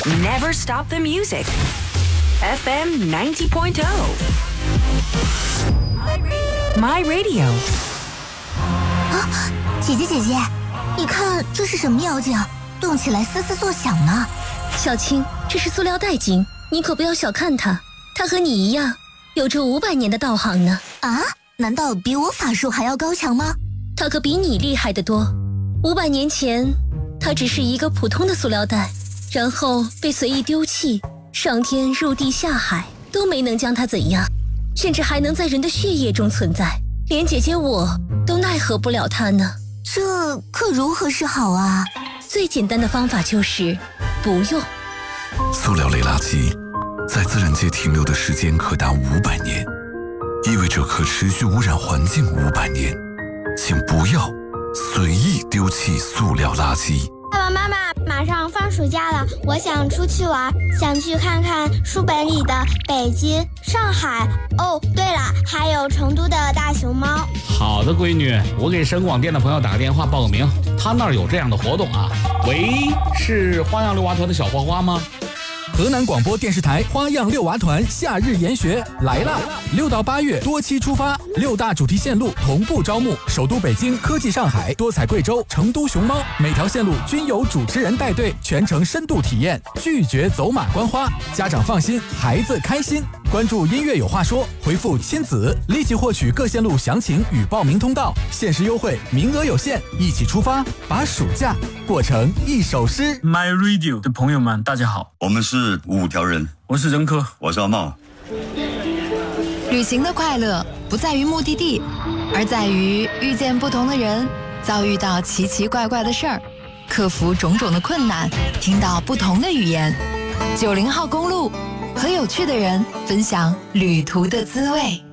Never stop the music. FM 90.0. My Radio. 啊，姐姐，你看这是什么妖精，动起来嘶嘶作响呢？ 小青，这是塑料袋精，你可不要小看它，它和你一样，有着500年的道行呢。 啊？难道比我法术还要高强吗？ 它可比你厉害得多。500年前，它只是一个普通的塑料袋，然后被随意丢弃，上天入地下海都没能将它怎样，甚至还能在人的血液中存在，连姐姐我都奈何不了它呢。 这可如何是好啊？ 最简单的方法就是不用。 塑料类垃圾在自然界停留的时间可达500年，意味着可持续污染环境500年。请不要随意丢弃塑料垃圾。 爸爸妈妈，马上放暑假了，我想出去玩，想去看看书本里的北京、上海。哦，对了，还有成都的大熊猫。 好的，闺女，我给省广电的朋友打个电话报个名，他那儿有这样的活动啊。喂，是花样六娃团的小花花吗？ 河南广播电视台花样六娃团夏日研学来啦！6到8月多期出发，6大主题线路同步招募，首都北京、科技上海、多彩贵州、成都熊猫，每条线路均有主持人带队，全程深度体验，拒绝走马观花，家长放心，孩子开心。关注音乐有话说，回复亲子，立即获取各线路详情与报名通道，限时优惠，名额有限，一起出发，把暑假过成一首诗。 My Radio 的朋友们，大家好， 我们是5条人， 我是任科， 我是阿茂。 旅行的快乐不在于目的地，而在于遇见不同的人，遭遇到奇奇怪怪的事儿，克服种种的困难，听到不同的语言。90号公路，和有趣的人分享旅途的滋味。